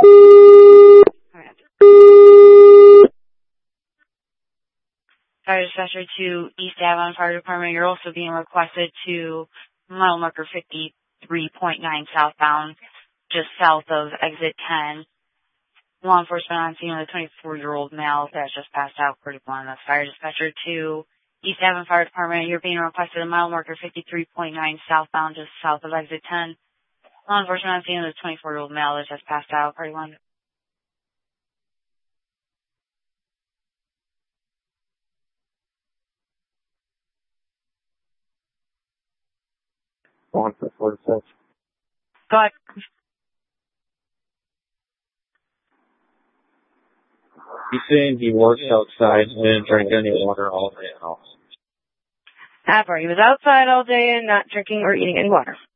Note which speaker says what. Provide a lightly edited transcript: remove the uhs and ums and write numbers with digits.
Speaker 1: Fire dispatcher to East Avon Fire Department. You're also being requested to mile marker 53.9 southbound, just south of exit 10. Law enforcement on scene with a 24-year-old male that just passed out. 41. That's fire dispatcher to East Avon Fire Department. You're being requested to mile marker 53.9 southbound, just south of exit 10. Law enforcement on scene with a 24-year-old male that just passed out. 41.
Speaker 2: One for 46.
Speaker 1: Go ahead.
Speaker 2: He's saying he works outside and didn't drink any water all day at all.
Speaker 1: He was outside all day and not drinking or eating any water.